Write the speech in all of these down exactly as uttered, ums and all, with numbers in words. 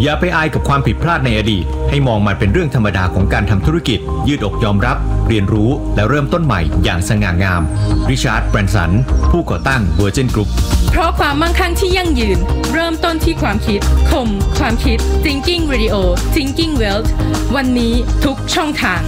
อย่าไปอายกับความผิดพลาดในอดีตให้มองมันเป็นเรื่องธรรมดาของการทำธุรกิจยืดอกยอมรับเรียนรู้และเริ่มต้นใหม่อย่างสง่างามริชาร์ด แบรนสันผู้ก่อตั้ง Virgin Group เพราะความมั่งคั่งที่ยั่งยืนเริ่มต้นที่ความคิดคมความคิด Thinking Radio Thinking Wealth วันนี้ทุกช่องทาง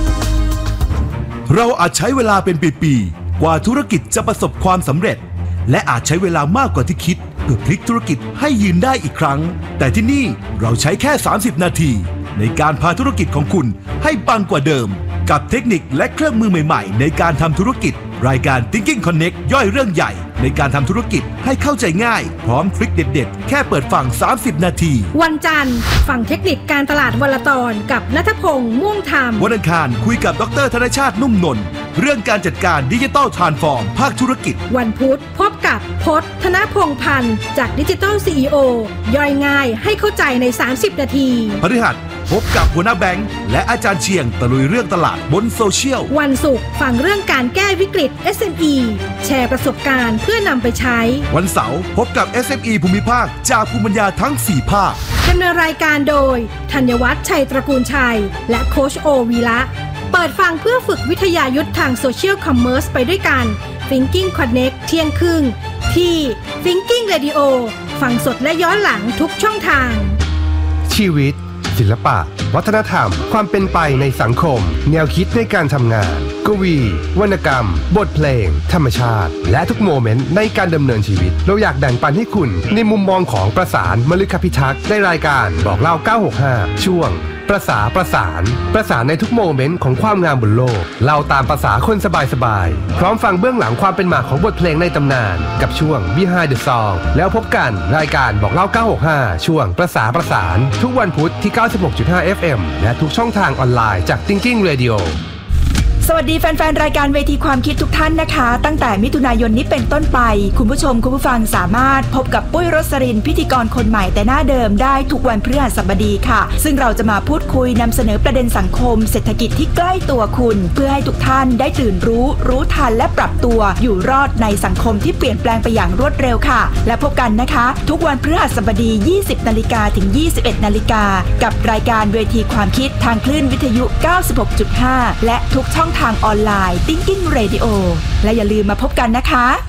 เราอาจใช้เวลาเป็นปีๆกว่าธุรกิจจะประสบความสำเร็จและอาจใช้เวลามากกว่าที่คิดเพื่อพลิกธุรกิจให้ยืนได้อีกครั้งแต่ที่นี่เราใช้แค่สามสิบนาทีในการพาธุรกิจของคุณให้ปังกว่าเดิมกับเทคนิคและเครื่องมือใหม่ๆในการทำธุรกิจรายการ Thinking Connect ย่อยเรื่องใหญ่ในการทำธุรกิจให้เข้าใจง่ายพร้อมทริคเด็ดๆแค่เปิดฟังสามสิบนาทีวันจันทร์ฟังเทคนิคการตลาดวันละตอนกับณัฐพงษ์ม่วงธรรมวันอังคารคุยกับดร.ธนชาตินุ่มนนท์เรื่องการจัดการดิจิทัลทรานส์ฟอร์มภาคธุรกิจวันพุธพบกับพจน์ธนพงษ์พันธ์จากดิจิทัล ซี อี โอ ย่อยง่ายให้เข้าใจในสามสิบนาทีพฤหัสพบกับหัวหน้าแบงค์และอาจารย์เชียงตะลุยเรื่องตลาดบนโซเชียลวันศุกร์ฟังเรื่องการแก้วิกฤต เอส เอ็ม อี แชร์ประสบการณ์เพื่อนำไปใช้วันเสาร์พบกับ เอส เอ็ม อี ภูมิภาคจากภูมิปัญญาทั้งสี่ภาคดำเนินรายการโดยธัญวัฒน์ชัยตระกูลชัยและโค้ชโอวีระเปิดฟังเพื่อฝึกวิทยายุทธทางโซเชียลคอมเมอร์สไปด้วยกัน Thinking Connect เที่ยงครึ่งที่ Thinking Radio ฟังสดและย้อนหลังทุกช่องทางชีวิตศิลปะวัฒนธรรมความเป็นไปในสังคมแนวคิดในการทำงานกวีวรรณกรรมบทเพลงธรรมชาติและทุกโมเมนต์ในการดำเนินชีวิตเราอยากแบ่งปันให้คุณในมุมมองของประสานมฤคพิทักษ์ในรายการบอกเล่าเก้าหกห้าช่วงประสาประสานประสานในทุกโมเมนต์ของความงามบนโลกเล่าตามภาษาคนสบายๆพร้อมฟังเบื้องหลังความเป็นมาของบทเพลงในตำนานกับช่วง Behind the Song แล้วพบกันรายการบอกเล่าเก้าหกห้าช่วงประสาประสานทุกวันพุธที่ เก้าสิบหกจุดห้า เอฟ เอ็ม และทุกช่องทางออนไลน์จาก Thinking Radio สวัสดีแฟนๆรายการเวทีความคิดทุกท่านนะคะตั้งแต่มิถุนายนนี้เป็นต้นไปคุณผู้ชมคุณผู้ฟังสามารถพบกับปุ้ยรสรินพิธีกรคนใหม่แต่หน้าเดิมได้ทุกวันพฤหัสบดีค่ะซึ่งเราจะมาพูดคุยนำเสนอประเด็นสังคมเศรษฐกิจที่ใกล้ตัวคุณเพื่อให้ทุกท่านได้ตื่นรู้รู้ทันและปรับตัวอยู่รอดในสังคมที่เปลี่ยนแปลงไปอย่างรวดเร็วค่ะและพบกันนะคะทุกวันพฤหัสบดี ยี่สิบนาฬิกา ถึง ยี่สิบเอ็ดนาฬิกากับรายการเวทีความคิดทางคลื่นวิทยุ เก้าสิบหกจุดห้า และทุกช่องทางออนไลน์Thinking Radio และอย่าลืมมาพบกันนะคะ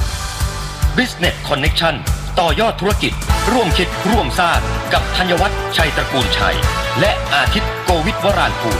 Business Connection ต่อยอดธุรกิจร่วมคิดร่วมสร้างกับธัญวัฒน์ชัยตระกูลชัยและอาทิตย์โกวิทวรานภูมิ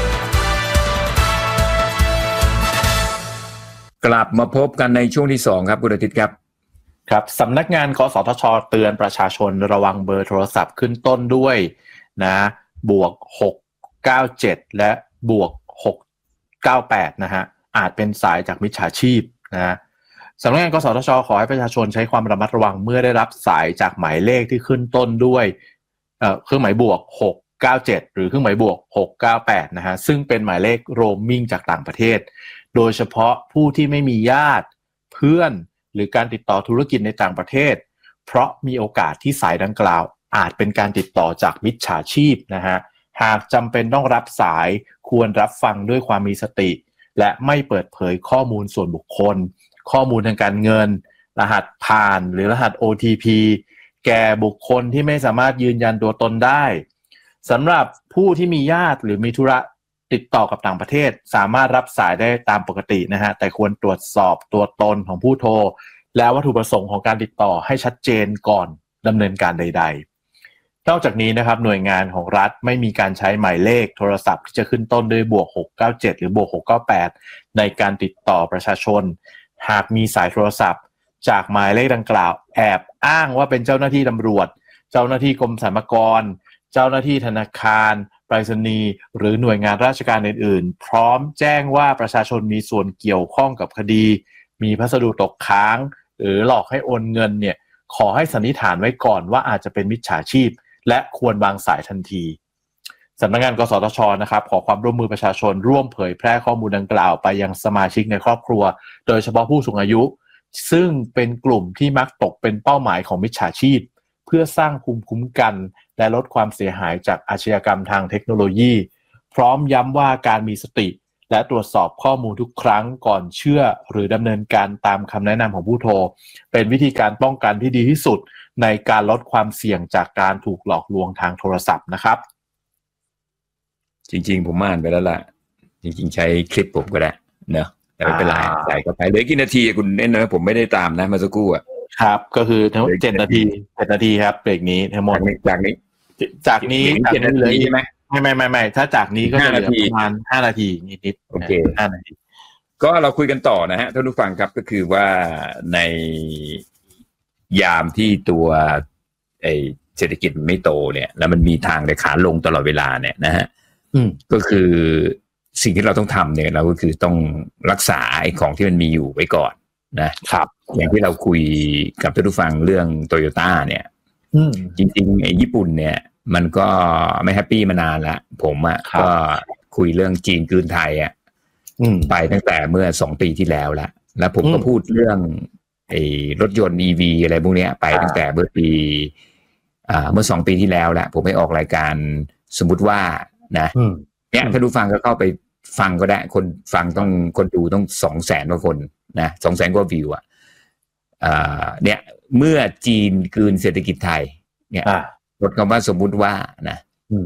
กลับมาพบกันในช่วงที่สองครับคุณอาทิตย์ครับครับสำนักงานกสทช.เตือนประชาชนระวังเบอร์โทรศัพท์ขึ้นต้นด้วยนะบวกหกเก้าเจ็ดและบวกหกเก้าแปดนะฮะอาจเป็นสายจากมิจฉาชีพนะสำนักงานกสทช.ขอให้ประชาชนใช้ความระมัดระวังเมื่อได้รับสายจากหมายเลขที่ขึ้นต้นด้วยเอ่อเครื่องหมายบวกหกเก้าเจ็ดหรือเครื่องหมายบวกหกเก้าแปดนะฮะซึ่งเป็นหมายเลขโรมมิ่งจากต่างประเทศโดยเฉพาะผู้ที่ไม่มีญาติเพื่อนหรือการติดต่อธุรกิจในต่างประเทศเพราะมีโอกาสที่สายดังกล่าวอาจเป็นการติดต่อจากมิจฉาชีพนะฮะหากจำเป็นต้องรับสายควรรับฟังด้วยความมีสติและไม่เปิดเผยข้อมูลส่วนบุคคลข้อมูลทางการเงินรหัสผ่านหรือรหัส โอ ที พี แก่บุคคลที่ไม่สามารถยืนยันตัวตนได้สำหรับผู้ที่มีญาติหรือมีธุระติดต่อกับต่างประเทศสามารถรับสายได้ตามปกตินะฮะแต่ควรตรวจสอบตัวตนของผู้โทรและวัตถุประสงค์ของการติดต่อให้ชัดเจนก่อนดำเนินการใดๆนอกจากนี้นะครับหน่วยงานของรัฐไม่มีการใช้หมายเลขโทรศัพท์ที่จะขึ้นต้นด้วยบวกหกเก้าเจ็ดหรือบวกหกเก้าแปดในการติดต่อประชาชนหากมีสายโทรศัพท์จากหมายเลขดังกล่าวแอบอ้างว่าเป็นเจ้าหน้าที่ตำรวจเจ้าหน้าที่กรมสรรพากรเจ้าหน้าที่ธนาคารไปรษณีย์หรือหน่วยงานราชการอื่นๆพร้อมแจ้งว่าประชาชนมีส่วนเกี่ยวข้องกับคดีมีพัสดุตกค้างหรือหลอกให้โอนเงินเนี่ยขอให้สันนิษฐานไว้ก่อนว่าอาจจะเป็นมิจฉาชีพและควรวางสายทันทีสำนักงานกสทช.นะครับขอความร่วมมือประชาชนร่วมเผยแพร่ข้อมูลดังกล่าวไปยังสมาชิกในครอบครัวโดยเฉพาะผู้สูงอายุซึ่งเป็นกลุ่มที่มักตกเป็นเป้าหมายของมิจฉาชีพเพื่อสร้างภูมิคุ้มกันและลดความเสียหายจากอาชญากรรมทางเทคโนโลยีพร้อมย้ำว่าการมีสติและตรวจสอบข้อมูลทุกครั้งก่อนเชื่อหรือดำเนินการตามคำแนะนำของผู้โทรเป็นวิธีการป้องกันที่ดีที่สุดในการลดความเสี่ยงจากการถูกหลอกลวงทางโทรศัพท์นะครับจริงๆผมอ่านไปแล้วล่ะจริงๆใช้คลิปผมก็ได้เนอะแต่ไม่เป็นไรใส่เข้าไปเหลือกี่นาทีคุณเน้นนะผมไม่ได้ตามนะเมื่อสักครู่อ่ะครับก็คือทั้งหมดเจ็ดนาทีเจ็ดนาทีครับเบรกนี้ทั้งหมดจากนี้จากนี้จากนี้เหลือใช่ไหมไม่ไม่ไม่ไม่ถ้าจากนี้ก็จะเหลือประมาณห้านาทีนิดๆโอเคห้านาทีก็เราคุยกันต่อนะฮะท่านผู้ฟังครับก็คือว่าในยามที่ตัวไอเศรษฐกิจไม่โตเนี่ยแล้วมันมีทางในขาลงตลอดเวลาเนี่ยนะฮะก็คือสิ่งที่เราต้องทำเนี่ยเราก็คือต้องรักษาไอ้ของที่มันมีอยู่ไว้ก่อนนะครับอย่างที่เราคุยกับท่านผู้ฟังเรื่องโตโยต้าเนี่ยจริงๆไอ้ญี่ปุ่นเนี่ยมันก็ไม่แฮปปี้มานานละผมอ่ะก็คุยเรื่องจีนกลืนไทยอ่ะไปตั้งแต่เมื่อสองปีที่แล้วละแล้วผมก็พูดเรื่องไอ้รถยนต์ อี วี อะไรพวกนี้ไปตั้งแต่เมื่อปีอ่าเมื่อสองปีที่แล้วแหละผมไปออกรายการสมมุติว่านะเนี่ยถ้าดูฟังก็เข้าไปฟังก็ได้คนฟังต้องคนดูต้องสองแสนกว่าคนนะสองแสนกว่าวิวอ่ะอ่าเนี่ยเมื่อจีนกลืนเศรษฐกิจไทยเนี่ยลดคำว่าสมมุติว่านะ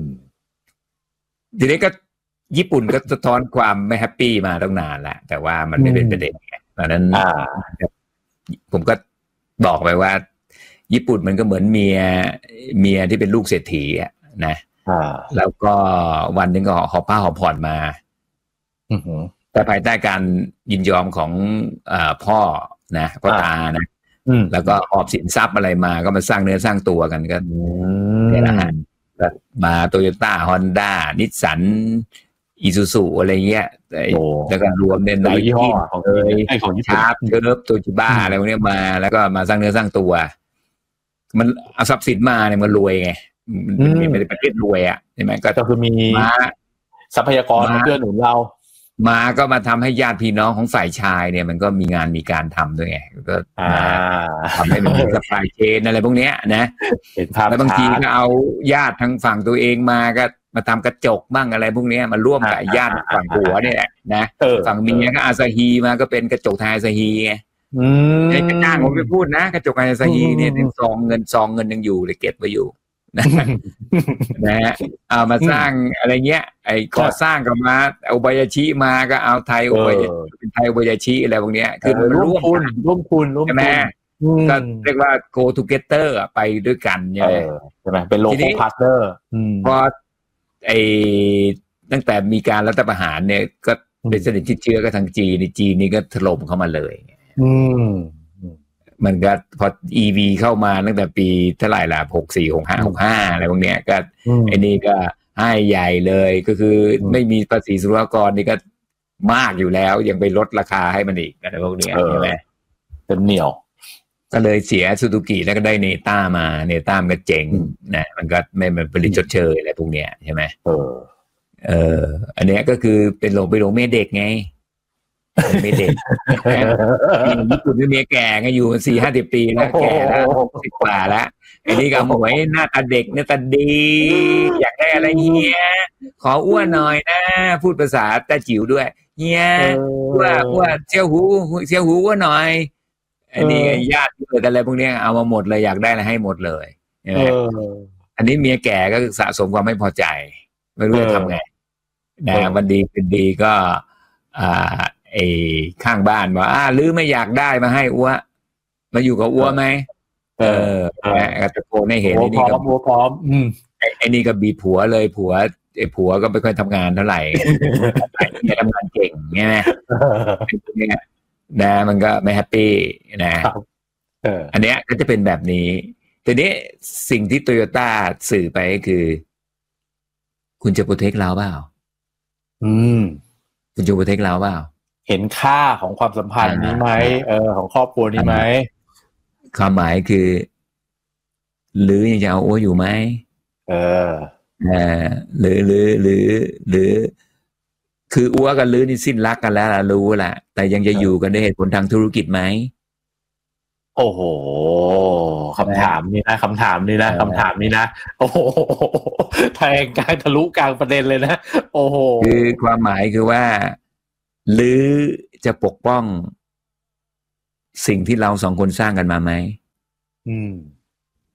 ทีนี้ก็ญี่ปุ่นก็สะท้อนความไม่แฮปปี้มาตั้งนานแล้วแต่ว่ามันไม่เป็นประเด็นไงเพราะนั้นผมก็บอกไปว่าญี่ปุ่นมันก็เหมือนเมียเมียที่เป็นลูกเศรษฐีอ่ะนะแล้วก็วันนึงก็หอบผ้าหอบผ่อนมาแต่ภายใต้การยินยอมของอ่าพ่อนะพ่อตานะแล้วก็หอบสินทรัพย์อะไรมาก็มาสร้างเนื้อสร้างตัวกันก็เนี่ยนะฮะมาโตโยต้าฮอนด้านิสสันอีซูซูอะไรเงี้ยแล้วก็รวมในไนกี้ของเอยชาร์ปเชิร์ฟโตจิบ้าอะไรพวกนี้มาแล้วก็มาสร้างเนื้อสร้างตัวมันเอาทรัพย์สินมาเนี่ยมันรวยไงมันเป็นประเทศรวยอ่ะใช่ไหมก็คือมีทรัพยากรมาเกื้อหนุนเรามาก็มาทำให้ญาติพี่น้องของฝ่ายชายเนี่ยมันก็มีงานมีการทำด้วยไงก็ทำให้มันมีซัพพลายเชนอะไรพวกนี้นะแล้วบางทีก็เอาญาติทั้งฝั่งตัวเองมาก็มาทำกระจกบ้างอะไรพวกนี้มาร่วมกับญาติฝั่งผัวเนี่ยนะฝั่งเมียก็อาซาฮีมาก็เป็นกระจกไทยอาซาฮีไงไอ้กระจ้างผมไปพูดนะกระจกไทยอาซาฮีเนี่ยซองเงินซองเงินยังอยู่เลยเก็บไว้อยู่นะนะฮะเอามาสร้างอะไรเงี้ยไอ้ก่อสร้างก็มาเอาโอบายาชิมาก็เอาไทยโอบายาเป็นไทยโอบายาชิอะไรพวกเนี้ยคือมันร่วมคุณร่วมคุณร่วมคุณก็เรียกว่า go together ไปด้วยกันเนี่ยใช่ไหมเป็นโลโก้พาร์ทเนอร์พอไอ้ตั้งแต่มีการรัฐประหารเนี่ยก็เป็นสนิทชิดเชื้อก็ทางจีนในจีนนี่ก็ถล่มเข้ามาเลยอืมมันก็พอ อี วี เข้ามาตั้งแต่ปีเท่าไหร่ล่ะหกสี่ หกห้า หกห้าอะไรพวกเนี้ยก็ไอ้นี่ก็ให้ใหญ่เลยก็คือไม่มีภาษีศุลกากรนี่ก็มากอยู่แล้วยังไปลดราคาให้มันอีกอะไรพวกเนี้ยใช่ไหมเป็นเหนียวก็เลยเสียซูซูกิแล้วก็ได้เนต้ามาเนต้ามันก็เจ๋งนะมันก็ไม่มันผลิตชดเชยอะไรพวกเนี้ยใช่ไหมเออเอออันเนี้ยก็คือเป็นโรงไปโรงเมียเด็กไงไม่เด็กญี่ปุ่นเป็นเมียแก่ไงอยู่สี่ห้าสิบปีแล้วแก่แล้วสิบกว่าแล้วไอ้นี่ก็หมวยหน้าตาเด็กหน้าตาดีอยากได้อะไรเฮียขออ้วนหน่อยนะพูดภาษาตาจิ๋วด้วยเฮียว่าว่าเซี่ยวหูเซี่ยวหูว่าหน่อยอันนี้ญาติเกิดอะไรพวกนี้เอามาหมดเลยอยากได้อะไรให้หมดเลยอันนี้เมียแก่ก็สะสมความไม่พอใจไม่รู้จะทำไงนะวันดีคืนดีก็อ่าไอ้ข้างบ้านว่าอ่าลือไม่อยากได้มาให้อ้วมาอยู่กับอ้วไหมเออตะโกนให้เห็นไอ้นี่ก็พร้อมไอ้นี่ก็บีผัวเลยผัวไอ้ผัวก็ไม่ค่อยทำงานเท่าไหร่เนี่ยทำงานเก่งไงเนี่ยนะมันก็ไม่แฮปปี้นะอันเนี้ยก็จะเป็นแบบนี้ทีนี้สิ่งที่โตโยต้าสื่อไปก็คือคุณจะโปรเทคเราเปล่าอืมคุณจะโปรเทคเราเปล่าเห็นค่าของความสัมพันธ์นี้ไหมเออของครอบครัวนี้ไหมความหมายคือหรือยังจะเอาอ้วอยู่ไหมเออเออหรือหรือหรือหรือคืออ้วกับลือนี่สิ้นรักกันแล้วล่ะรู้แหละแต่ยังจะอยู่กันด้วยเหตุผลทางธุรกิจไหมโอ้โหคำถามนี่นะคำถามนี่นะคำถามนี่นะโอ้โหแทงกลางทะลุกลางประเด็นเลยนะโอ้โหคือความหมายคือว่าหรือจะปกป้องสิ่งที่เราสองคนสร้างกันมาไหมอืม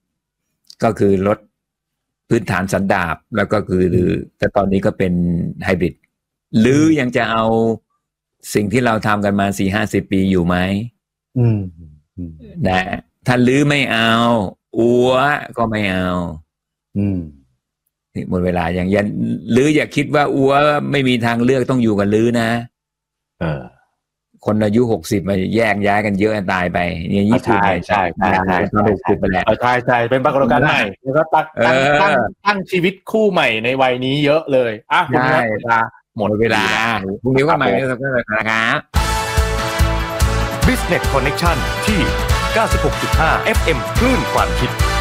ก็คือลดพื้นฐานสันดาปแล้วก็คือแต่ตอนนี้ก็เป็นไฮบริดหรือยังจะเอาสิ่งที่เราทำกันมาสี่ห้าสิบปีอยู่ไหมอืมนะถ้าลื้อไม่เอาอัวก็ไม่เอาอืมหมดเวลาอย่างยันลื้ออย่าคิดว่าอัวไม่มีทางเลือกต้องอยู่กับลื้อนะเออคนอายุหกสิบมาแยกย้ายกันเยอะตายไปเนี่ยญี่ปุ่นใช่ใช่ใช่ใช่ตอนหกสิบไปแล้วใช่ใช่เป็นปรากฏการณ์ใหม่แล้วก็ตั้งตั้งตั้งชีวิตคู่ใหม่ในวัยนี้เยอะเลยอ่ะคุณเวลาหมดเวลาพรุ่งนี้ก็มาเรื่องนะครับ Business Connection ที่ เก้าสิบหกจุดห้า เอฟ เอ็ม คลื่นความคิด